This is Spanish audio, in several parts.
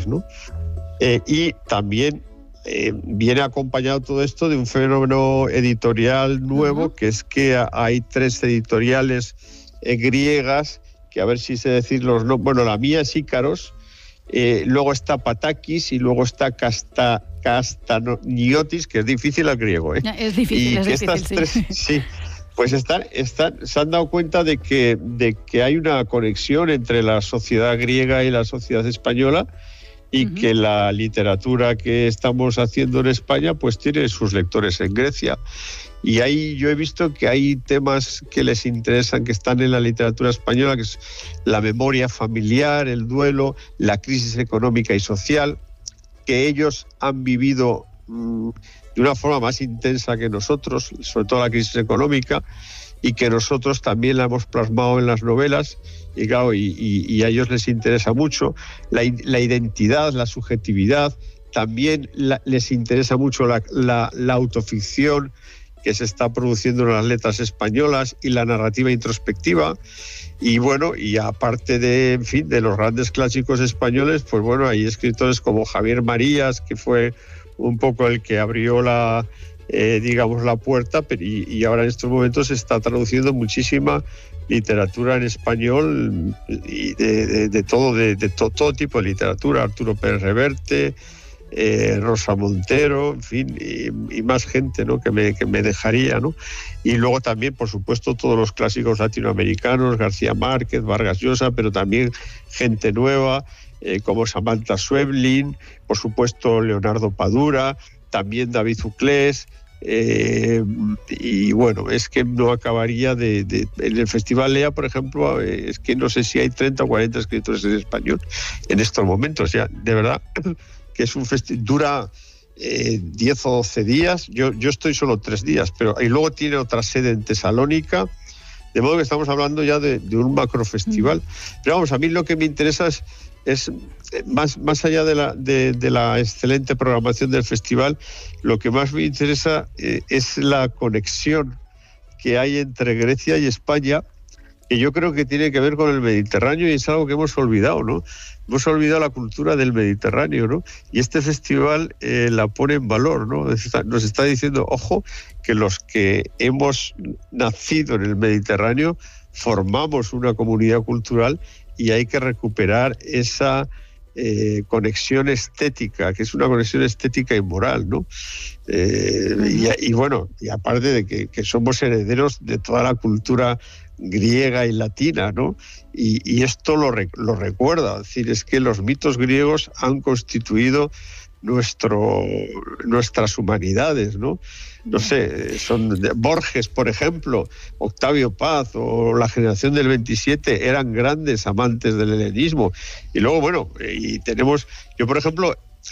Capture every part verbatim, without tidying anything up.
¿no? Eh, y también eh, viene acompañado todo esto de un fenómeno editorial nuevo, uh-huh. que es que hay tres editoriales eh, griegas, que a ver si sé decir los nombres. Bueno, la mía es Ícaros, eh, luego está Patakis y luego está Casta, Castaniotis, que es difícil el griego, ¿eh? Es difícil, y es que difícil, estas sí. Tres, sí. Pues están, están, se han dado cuenta de que, de que hay una conexión entre la sociedad griega y la sociedad española, y uh-huh. que la literatura que estamos haciendo en España pues tiene sus lectores en Grecia. Y ahí yo he visto que hay temas que les interesan, que están en la literatura española, que es la memoria familiar, el duelo, la crisis económica y social, que ellos han vivido mmm, de una forma más intensa que nosotros, sobre todo la crisis económica, y que nosotros también la hemos plasmado en las novelas, y claro, y, y, y a ellos les interesa mucho la, la identidad, la subjetividad, también la, les interesa mucho la, la, la autoficción que se está produciendo en las letras españolas y la narrativa introspectiva. Y bueno, y aparte de, en fin, de los grandes clásicos españoles, pues bueno, hay escritores como Javier Marías, que fue un poco el que abrió la, eh, digamos, la puerta, pero y, y ahora en estos momentos se está traduciendo muchísima literatura en español y de, de, de todo, de, de to, todo tipo de literatura, Arturo Pérez Reverte, Eh, Rosa Montero, en fin, y, y más gente, ¿no? que, me, que me dejaría, ¿no? Y luego también, por supuesto, todos los clásicos latinoamericanos, García Márquez, Vargas Llosa, pero también gente nueva, eh, como Samantha Schweblin, por supuesto Leonardo Padura, también David Uclés, eh, y bueno, es que no acabaría de, de... En el Festival Lea, por ejemplo, eh, es que no sé si hay treinta o cuarenta escritores en español en estos momentos, ya, de verdad... que es un festival, dura eh, diez o doce días, yo, yo estoy solo tres días, pero y luego tiene otra sede en Tesalónica, de modo que estamos hablando ya de, de un macrofestival. Mm. Pero vamos, a mí lo que me interesa es, es más, más allá de la, de, de la excelente programación del festival, lo que más me interesa eh, es la conexión que hay entre Grecia y España, que yo creo que tiene que ver con el Mediterráneo, y es algo que hemos olvidado, ¿no? Hemos olvidado la cultura del Mediterráneo, ¿no? Y este festival eh, la pone en valor, ¿no? Nos está diciendo, ojo, que los que hemos nacido en el Mediterráneo formamos una comunidad cultural y hay que recuperar esa eh, conexión estética, que es una conexión estética y moral, ¿no? Eh, y, y bueno, y aparte de que, que somos herederos de toda la cultura griega y latina, ¿no? Y, y esto lo, lo recuerda, es decir, es que los mitos griegos han constituido nuestro, nuestras humanidades, ¿no? No sé, son Borges, por ejemplo, Octavio Paz o la generación del veintisiete eran grandes amantes del helenismo. Y luego, bueno, y tenemos, yo por ejemplo,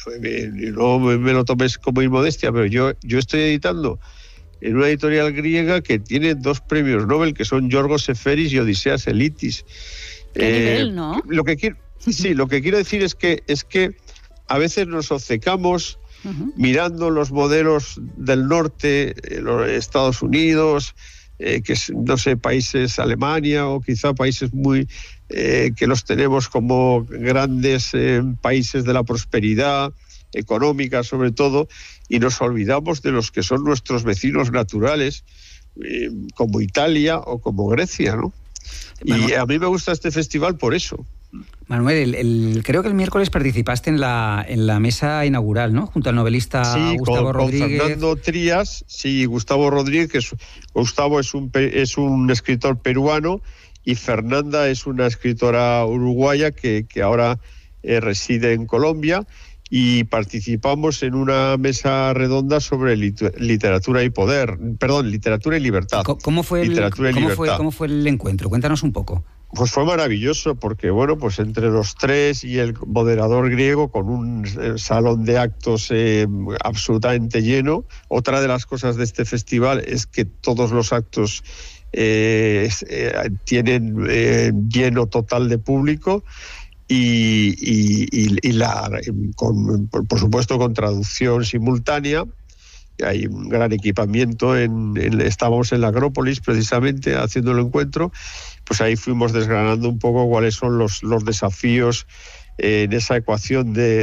no me lo tomes como inmodestia, pero yo, yo estoy editando en una editorial griega que tiene dos premios Nobel, que son Yorgos Seferis y Odiseas Elitis. ¿Qué eh, nivel, no? Lo que quiero, sí, lo que quiero decir es que, es que a veces nos obcecamos uh-huh. mirando los modelos del norte, eh, los Estados Unidos, eh, que es, no sé, países, Alemania, o quizá países muy eh, que los tenemos como grandes eh, países de la prosperidad económica, sobre todo, y nos olvidamos de los que son nuestros vecinos naturales, eh, como Italia o como Grecia, ¿no? Manuel, y a mí me gusta este festival por eso. Manuel, el, el, creo que el miércoles participaste en la, en la mesa inaugural, ¿no? Junto al novelista sí, Gustavo con, Rodríguez. Con Fernando Trías, sí, Gustavo Rodríguez, que es, Gustavo es un, es un escritor peruano, y Fernanda es una escritora uruguaya que, que ahora eh, reside en Colombia, y participamos en una mesa redonda sobre literatura y poder, perdón, literatura y libertad. ¿Cómo fue el, literatura y cómo libertad. Fue, ¿Cómo fue el encuentro? Cuéntanos un poco. Pues fue maravilloso, porque bueno, pues entre los tres y el moderador griego, con un salón de actos eh, absolutamente lleno. Otra de las cosas de este festival es que todos los actos eh, eh, tienen eh, lleno total de público. Y, y, y, y la, con, por supuesto con traducción simultánea. Hay un gran equipamiento, en, en, estábamos en la Acrópolis precisamente haciendo el encuentro, pues ahí fuimos desgranando un poco cuáles son los, los desafíos en esa ecuación de